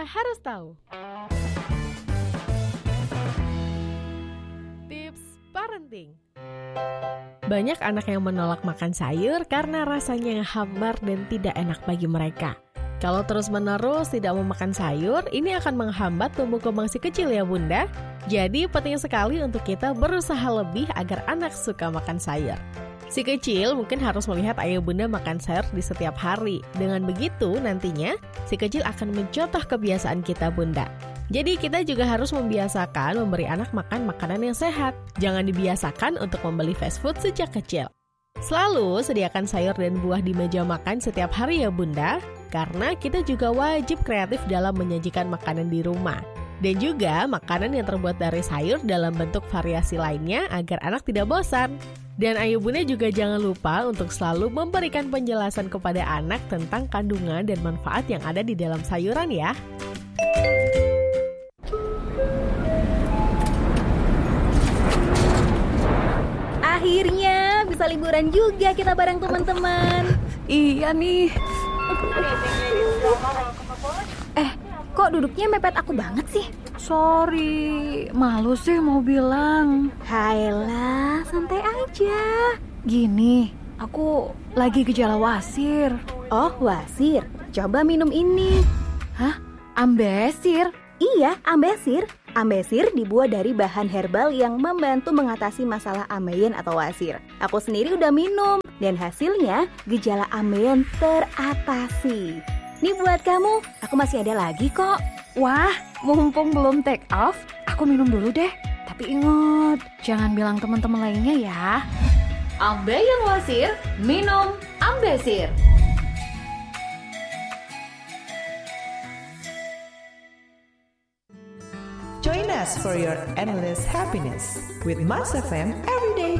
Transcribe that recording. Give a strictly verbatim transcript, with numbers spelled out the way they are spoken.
harus tahu. Tips parenting. Banyak anak yang menolak makan sayur karena rasanya hambar dan tidak enak bagi mereka. Kalau terus-menerus tidak mau makan sayur, ini akan menghambat tumbuh kembang si kecil ya Bunda. Jadi penting sekali untuk kita berusaha lebih agar anak suka makan sayur. Si kecil mungkin harus melihat ayah bunda makan sayur di setiap hari. Dengan begitu nantinya si kecil akan mencontoh kebiasaan kita Bunda. Jadi kita juga harus membiasakan memberi anak makan makanan yang sehat. Jangan dibiasakan untuk membeli fast food sejak kecil. Selalu sediakan sayur dan buah di meja makan setiap hari ya Bunda, karena kita juga wajib kreatif dalam menyajikan makanan di rumah. Dan juga makanan yang terbuat dari sayur dalam bentuk variasi lainnya agar anak tidak bosan. Dan ayah bunda juga jangan lupa untuk selalu memberikan penjelasan kepada anak tentang kandungan dan manfaat yang ada di dalam sayuran ya. Akhirnya bisa liburan juga kita bareng teman-teman. Iya nih. Eh, kok duduknya mepet aku banget sih? Sorry, malu sih mau bilang. Hailah, santai aja. Gini, aku lagi gejala wasir. Oh, wasir. Coba minum ini. Hah? Ambesir? Iya, ambesir. Ambesir dibuat dari bahan herbal yang membantu mengatasi masalah ambeien atau wasir. Aku sendiri udah minum, dan hasilnya gejala ambeien teratasi. Nih buat kamu, aku masih ada lagi kok. Wah, mumpung belum take off, aku minum dulu deh. Tapi ingat, jangan bilang teman-teman lainnya ya. Ambeien wasir, minum Ambesir. Join us for your endless happiness with Mas F M every day.